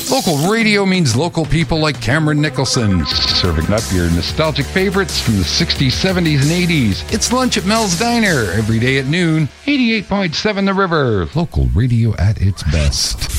Local radio means local people like Cameron Nicholson, serving up your nostalgic favorites from the 60s, 70s, and 80s. It's lunch at Mel's Diner, every day at noon. 88.7 The River, local radio at its best.